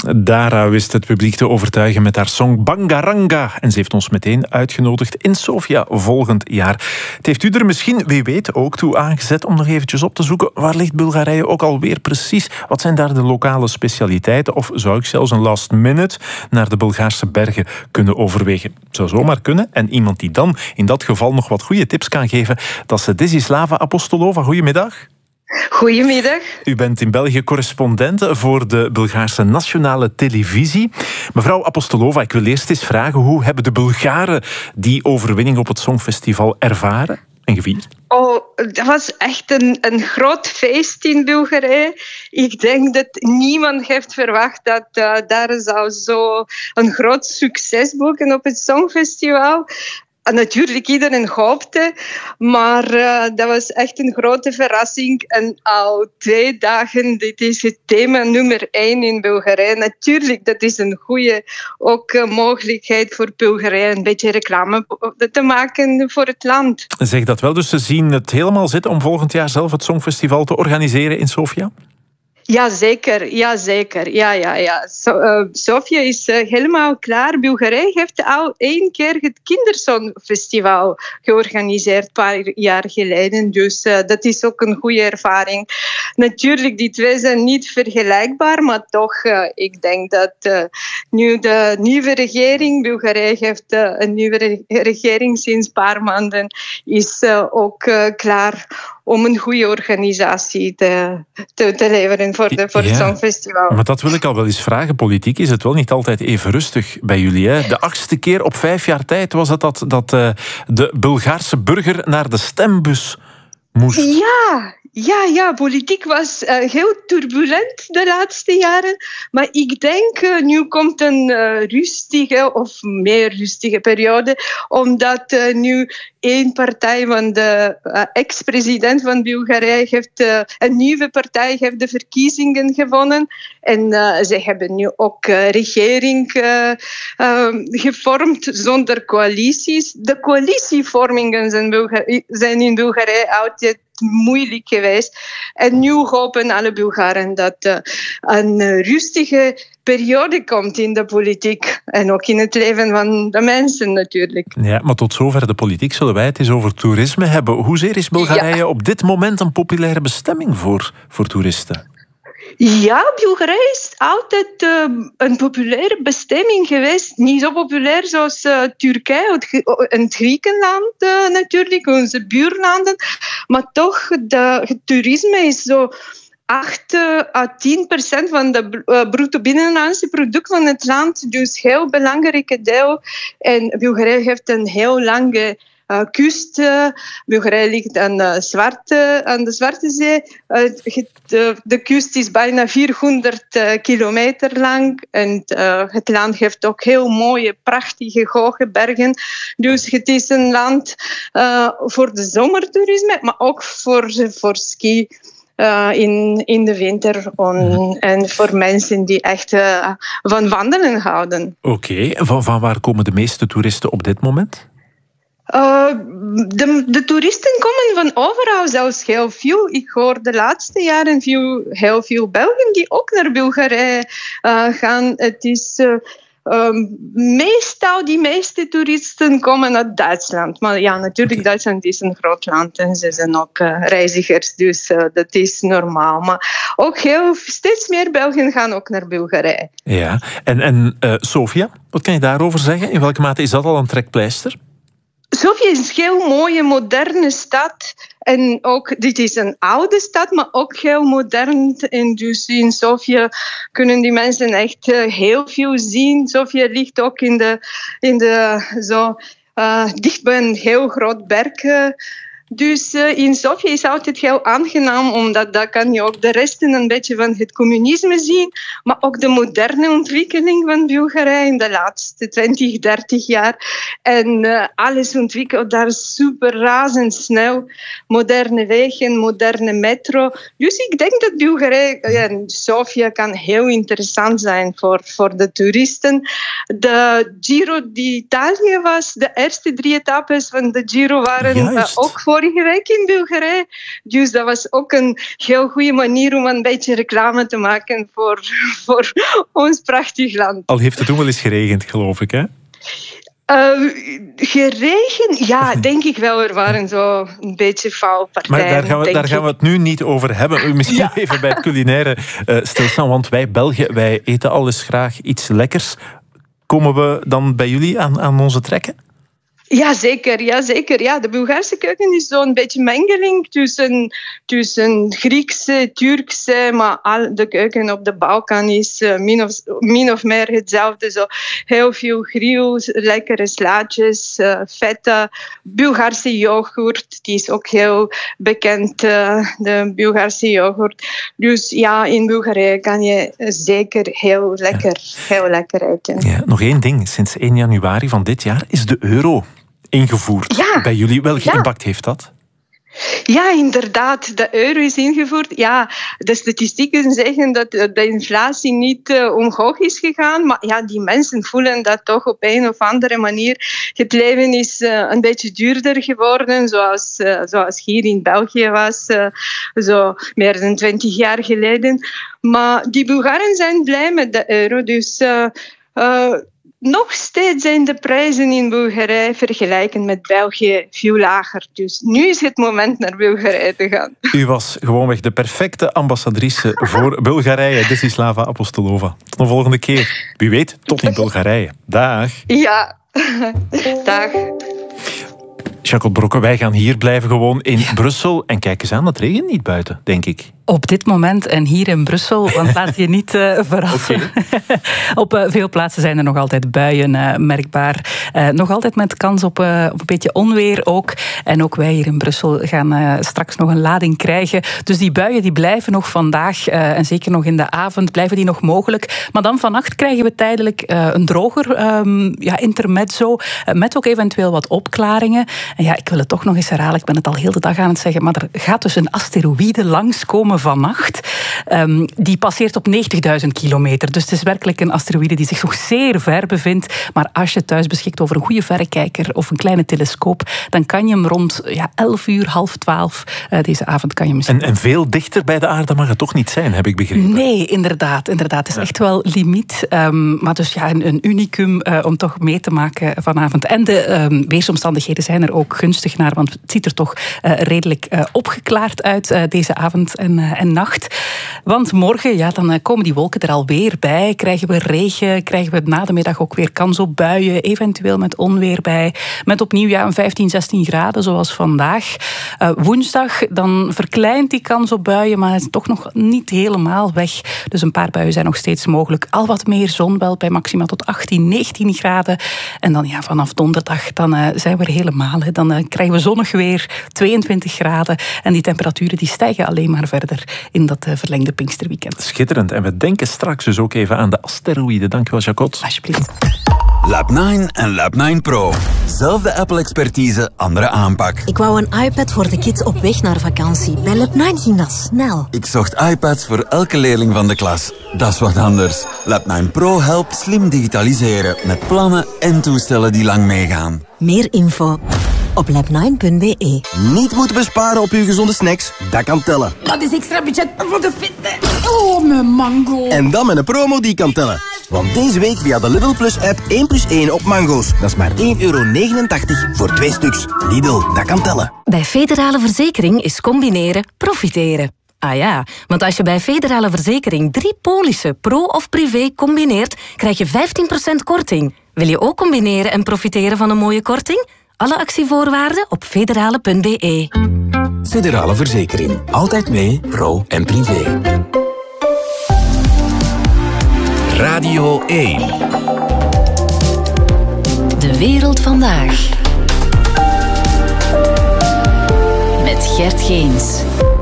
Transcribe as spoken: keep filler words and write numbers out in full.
Dara wist het publiek te overtuigen met haar song Bangaranga. En ze heeft ons meteen uitgenodigd in Sofia volgend jaar. Het heeft u er misschien, wie weet, ook toe aangezet om nog eventjes op te zoeken. Waar ligt Bulgarije ook alweer precies? Wat zijn daar de lokale specialiteiten? Of zou ik zelfs een last minute naar de Bulgaarse bergen kunnen overwegen? Het zou zomaar kunnen. En iemand die dan in dat geval nog wat goede tips kan geven, dat is Desislava Apostolova. Goedemiddag. Goedemiddag. U bent in België correspondent voor de Bulgaarse nationale televisie. Mevrouw Apostolova, ik wil eerst eens vragen, hoe hebben de Bulgaren die overwinning op het Songfestival ervaren en gevierd? Oh, dat was echt een, een groot feest in Bulgarije. Ik denk dat niemand heeft verwacht dat uh, daar zou zo een groot succes boeken op het Songfestival. En natuurlijk, iedereen hoopte, maar uh, dat was echt een grote verrassing. En al twee dagen, dit is het thema nummer één in Bulgarije. Natuurlijk, dat is een goede ook, uh, mogelijkheid voor Bulgarije een beetje reclame te maken voor het land. Zeg dat wel, dus ze zien het helemaal zitten om volgend jaar zelf het Songfestival te organiseren in Sofia? Ja, zeker. Ja, zeker. Ja, ja, ja. So, uh, Sofia is uh, helemaal klaar. Bulgarije heeft al één keer het Kindersongfestival georganiseerd, een paar jaar geleden. Dus uh, dat is ook een goede ervaring. Natuurlijk, die twee zijn niet vergelijkbaar, maar toch, uh, ik denk dat uh, nu de nieuwe regering, Bulgarije heeft uh, een nieuwe re- regering sinds een paar maanden, is uh, ook uh, klaar om een goede organisatie te, te, te leveren voor, de, voor het ja, Songfestival. Maar dat wil ik al wel eens vragen. Politiek is het wel niet altijd even rustig bij jullie. Hè? De achtste keer op vijf jaar tijd was het dat, dat uh, de Bulgaarse burger naar de stembus moest. Ja, ja, ja, politiek was uh, heel turbulent de laatste jaren. Maar ik denk, uh, nu komt een uh, rustige of meer rustige periode. Omdat uh, nu één partij van de uh, ex-president van Bulgarije heeft uh, een nieuwe partij heeft de verkiezingen gewonnen. En uh, ze hebben nu ook uh, regering uh, uh, gevormd zonder coalities. De coalitievormingen zijn, Bulga- zijn in Bulgarije altijd moeilijk geweest. En nu hopen alle Bulgaren dat uh, een uh, rustige periode komt in de politiek. En ook in het leven van de mensen natuurlijk. Ja, maar tot zover de politiek zullen wij het eens over toerisme hebben. Hoezeer is Bulgarije ja. op dit moment een populaire bestemming voor, voor toeristen? Ja, Bulgarije is altijd uh, een populaire bestemming geweest. Niet zo populair zoals uh, Turkije en Griekenland uh, natuurlijk, onze buurlanden. Maar toch, de, het toerisme is zo acht à tien procent van de uh, bruto binnenlandse product van het land. Dus heel belangrijke deel. En Bulgarije heeft een heel lange Uh, kust. Uh, Bulgarije ligt aan, uh, Zwarte, aan de Zwarte Zee. Uh, het, uh, de kust is bijna vierhonderd uh, kilometer lang. En uh, het land heeft ook heel mooie, prachtige, hoge bergen. Dus het is een land uh, voor de zomertoerisme, maar ook voor, voor ski. Uh, in, in de winter on, en voor mensen die echt uh, van wandelen houden. Oké, okay. van, van waar komen de meeste toeristen op dit moment? Uh, de, de toeristen komen van overal, zelfs heel veel. Ik hoor de laatste jaren veel, heel veel Belgen die ook naar Bulgarije uh, gaan. Het is uh, um, meestal, die meeste toeristen komen uit Duitsland. Maar ja, natuurlijk, okay. Duitsland is een groot land en ze zijn ook uh, reizigers, dus uh, dat is normaal. Maar ook heel, steeds meer Belgen gaan ook naar Bulgarije. Ja, en, en uh, Sofia, wat kan je daarover zeggen? In welke mate is dat al een trekpleister? Sofia is een heel mooie, moderne stad. En ook, dit is een oude stad, maar ook heel modern. En dus in Sofia kunnen die mensen echt uh, heel veel zien. Sofia ligt ook in de, in de zo, uh, dicht bij een heel groot berg. Uh, Dus uh, in Sofia is het altijd heel aangenaam, omdat daar kan je ook de resten een beetje van het communisme zien, maar ook de moderne ontwikkeling van Bulgarije in de laatste twintig, dertig jaar. En uh, alles ontwikkelt daar super razendsnel. Moderne wegen, moderne metro. Dus ik denk dat Bulgarije en Sofia kan heel interessant zijn voor, voor de toeristen. De Giro d'Italia was, de eerste drie etappes van de Giro waren uh, ook vorig vorige week in Bulgarije. Dus dat was ook een heel goede manier om een beetje reclame te maken voor, voor ons prachtig land. Al heeft het toen wel eens geregend, geloof ik, hè? Uh, geregen? Ja, denk ik wel. Er waren zo een beetje valpartijen. Maar daar gaan, we, daar gaan we het nu niet over hebben. Misschien ja. even bij het culinaire uh, stilstaan. Want wij Belgen, wij eten alles graag iets lekkers. Komen we dan bij jullie aan, aan onze trekken? Ja, zeker. Ja, zeker. Ja, de Bulgaarse keuken is zo'n beetje mengeling tussen, tussen Griekse, Turkse, maar al de keuken op de Balkan is uh, min, of, min of meer hetzelfde. Zo heel veel grills, lekkere slaatjes, uh, vette Bulgaarse yoghurt. Die is ook heel bekend, uh, de Bulgaarse yoghurt. Dus ja, in Bulgarije kan je zeker heel lekker, heel lekker eten. Ja, nog één ding. Sinds één januari van dit jaar is de euro ingevoerd. Ja. Bij jullie, welke ja. impact heeft dat? Ja, inderdaad. De euro is ingevoerd. Ja, de statistieken zeggen dat de inflatie niet uh, omhoog is gegaan. Maar ja, die mensen voelen dat toch op een of andere manier. Het leven is uh, een beetje duurder geworden, zoals, uh, zoals hier in België was, uh, zo meer dan twintig jaar geleden. Maar die Bulgaren zijn blij met de euro. Dus... Uh, uh, Nog steeds zijn de prijzen in Bulgarije vergelijkend met België veel lager. Dus nu is het moment naar Bulgarije te gaan. U was gewoonweg de perfecte ambassadrice voor Bulgarije, Desislava Apostolova. Tot de volgende keer. Wie weet, tot in Bulgarije. Dag. Ja, dag. Jacques Brokke, wij gaan hier blijven gewoon in ja. Brussel. En kijk eens aan, het regent niet buiten, denk ik. Op dit moment en hier in Brussel, want laat je niet uh, verrassen. Okay. Op uh, veel plaatsen zijn er nog altijd buien uh, merkbaar. Uh, nog altijd met kans op, uh, op een beetje onweer ook. En ook wij hier in Brussel gaan uh, straks nog een lading krijgen. Dus die buien die blijven nog vandaag uh, en zeker nog in de avond blijven die nog mogelijk. Maar dan vannacht krijgen we tijdelijk uh, een droger um, ja, intermezzo uh, met ook eventueel wat opklaringen. En ja, ik wil het toch nog eens herhalen, ik ben het al heel de dag aan het zeggen, maar er gaat dus een asteroïde langskomen vannacht. Um, die passeert op negentigduizend kilometer. Dus het is werkelijk een asteroïde die zich nog zeer ver bevindt. Maar als je thuis beschikt over een goede verrekijker of een kleine telescoop, dan kan je hem rond ja, elf uur, half twaalf uh, deze avond kan je hem zien. En, en veel dichter bij de aarde mag het toch niet zijn, heb ik begrepen? Nee, inderdaad. inderdaad. Het is ja. echt wel limiet. Um, maar dus ja, een, een unicum uh, om toch mee te maken vanavond. En de um, weersomstandigheden zijn er ook gunstig naar, want het ziet er toch uh, redelijk uh, opgeklaard uit uh, deze avond en en nacht. Want morgen, ja, dan komen die wolken er alweer bij. Krijgen we regen, krijgen we na de middag ook weer kans op buien, eventueel met onweer bij. Met opnieuw ja, een vijftien, zestien graden, zoals vandaag. Uh, woensdag, dan verkleint die kans op buien, maar het is toch nog niet helemaal weg. Dus een paar buien zijn nog steeds mogelijk. Al wat meer zon wel, bij maximaal tot achttien, negentien graden. En dan ja, vanaf donderdag, dan uh, zijn we er helemaal. Hè. Dan uh, krijgen we zonnig weer, tweeëntwintig graden. En die temperaturen die stijgen alleen maar verder in dat uh, verlengde Pinksterweekend. Schitterend. En we denken straks dus ook even aan de asteroïden. Dankjewel, Jacot. Alsjeblieft. Lab negen en Lab negen Pro. Zelfde Apple-expertise, andere aanpak. Ik wou een iPad voor de kids op weg naar vakantie. Bij Lab negen ging dat snel. Ik zocht iPads voor elke leerling van de klas. Dat is wat anders. Lab negen Pro helpt slim digitaliseren. Met plannen en toestellen die lang meegaan. Meer info op lab negen punt b e. Niet moeten besparen op uw gezonde snacks, dat kan tellen. Dat is extra budget voor de fitness. Oh, mijn mango. En dan met een promo die kan tellen. Want deze week via de Lidl Plus app één plus één op mango's. Dat is maar één euro negenentachtig voor twee stuks. Lidl, dat kan tellen. Bij Federale Verzekering is combineren profiteren. Ah ja, want als je bij Federale Verzekering drie polissen, pro of privé, combineert, krijg je vijftien procent korting. Wil je ook combineren en profiteren van een mooie korting? Alle actievoorwaarden op federale punt b e. Federale Verzekering. Altijd mee, pro en privé. Radio één. De wereld vandaag. Met Gert Geens.